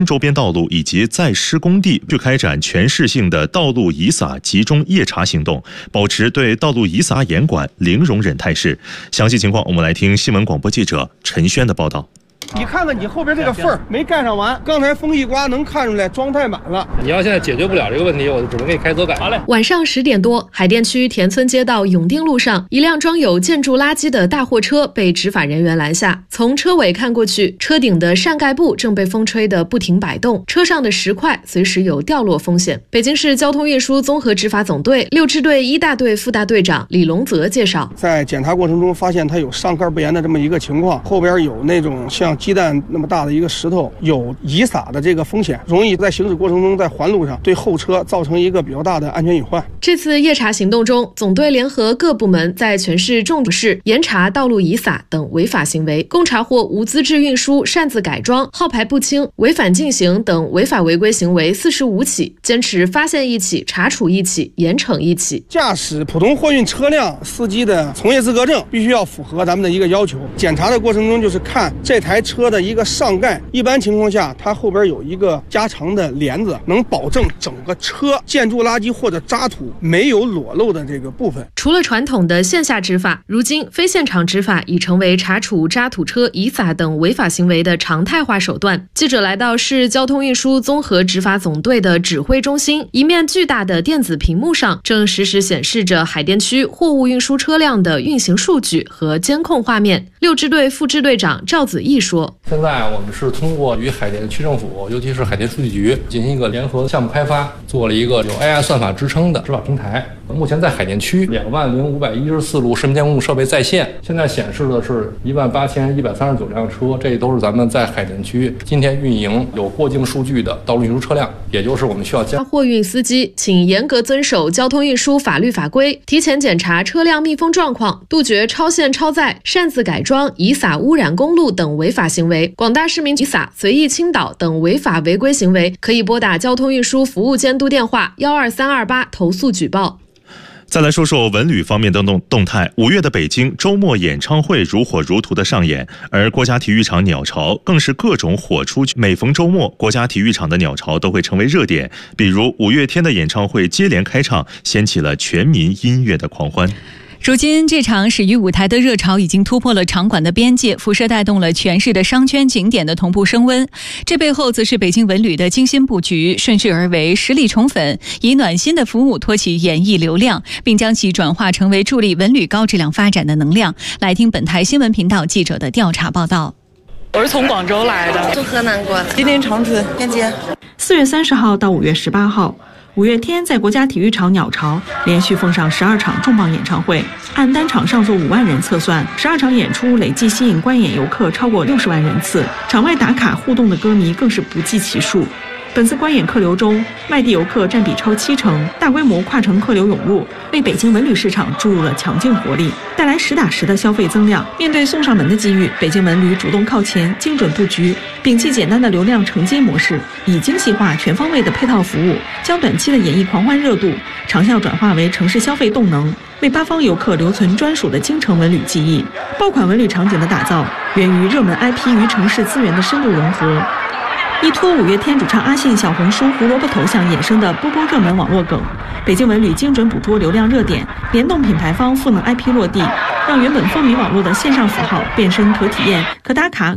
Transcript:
周边道路以及在施工地去开展全市性的道路遗撒集中夜查行动，保持对道路遗撒严管零容忍态势。详细情况，我们来听新闻广播记者陈轩的报道。 你看看你后边这个缝儿没盖上完，刚才风一刮能看出来装太满了。 你要现在解决不了这个问题，我就只能给你开责改。好嘞。 晚上10点多，海淀区田村街道永定路上，一辆装有建筑垃圾的大货车被执法人员拦下。从车尾看过去，车顶的扇盖布正被风吹得不停摆动，车上的石块随时有掉落风险。北京市交通运输综合执法总队6支队1大队副大队长李龙泽介绍， 在检查过程中发现它有上盖不严的这么一个情况，后边有那种像鸡蛋那么大的一个石头，有遗撒的这个风险，容易在行驶过程中在环路上对后车造成一个比较大的安全隐患。 这次夜查行动中，总队联合各部门在全市重点市严查道路遗撒等违法行为，共查获无资质运输、擅自改装、号牌不清、违反禁行等违法违规行为45起，坚持发现一起查处一起，严惩一起。 驾驶普通货运车辆司机的从业资格证必须要符合咱们的一个要求。检查的过程中就是看这台车的一个上盖，一般情况下它后边有一个加长的帘子，能保证整个车建筑垃圾或者渣土没有裸露的这个部分。 除了传统的线下执法，如今非现场执法已成为查处渣土车遗撒等违法行为的常态化手段。记者来到市交通运输综合执法总队的指挥中心，一面巨大的电子屏幕上正实时显示着海淀区货物运输车辆的运行数据和监控画面。6支队副支队长赵子毅说， 现在我们是通过与海淀区政府，尤其是海淀数据局进行一个联合项目开发，做了一个有 AI 算法支撑的执法平台。目前在海淀区20514路市民监控设备在线，现在显示的是18139辆车，这都是咱们在海淀区今天运营有过境数据的道路运输车辆，也就是我们需要货运司机请严格遵守交通运输法律法规，提前检查车辆密封状况，杜绝超限超载、擅自改装、遗撒污染公路等违法行为。广大市民遗撒、随意倾倒等违法违规行为，可以拨打交通运输服务监督电话12328投诉举报。 再来说说文旅方面的动态。5月的北京周末演唱会如火如荼的上演，而国家体育场鸟巢更是各种火出去。每逢周末，国家体育场的鸟巢都会成为热点，比如5月天的演唱会接连开唱，掀起了全民音乐的狂欢。 如今这场始于舞台的热潮已经突破了场馆的边界，辐射带动了全市的商圈景点的同步升温。这背后则是北京文旅的精心布局，顺势而为，实力宠粉，以暖心的服务托起演艺流量，并将其转化成为助力文旅高质量发展的能量。来听本台新闻频道记者的调查报道。 我是从广州来的， 从河南过来， 今天长春天津。 4月30号到5月18号。5月天在国家体育场鸟巢连续奉上12场重磅演唱会，按单场上座5万人测算，12场演出累计吸引观演游客超过60万人次，场外打卡互动的歌迷更是不计其数。本次观演客流中，外地游客占比超70%，大规模跨城客流涌入，为北京文旅市场注入了强劲活力，带来实打实的消费增量。面对送上门的机遇，北京文旅主动靠前，精准布局，摒弃简单的流量承接模式，以精细化、全方位的配套服务，将短期的演艺狂欢热度长效转化为城市消费动能，为8方游客留存专属的京城文旅记忆。爆款文旅场景的打造，源于热门 IP 与城市资源的深度融合。依托5月天主唱阿信小红书胡萝卜头像衍生的波波热门网络梗，北京文旅精准捕捉流量热点，联动品牌方赋能 IP 落地，让原本风靡网络的线上符号变身可体验、可打卡、